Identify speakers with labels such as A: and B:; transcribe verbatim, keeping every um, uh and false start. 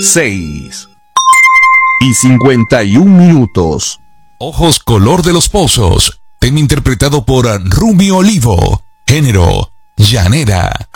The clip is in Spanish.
A: seis y cincuenta y un minutos.
B: Ojos color de los pozos, tema interpretado por Rumi Olivo, género llanera.